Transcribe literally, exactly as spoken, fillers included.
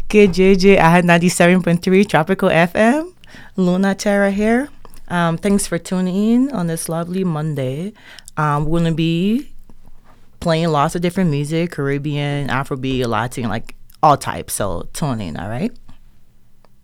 Good J J, I had ninety-seven point three Tropical F M. Luna Terra here. Um, thanks for tuning in on this lovely Monday. Um, we're going to be playing lots of different music, Caribbean, Afrobeat, Latin, like all types. So tune in, all right?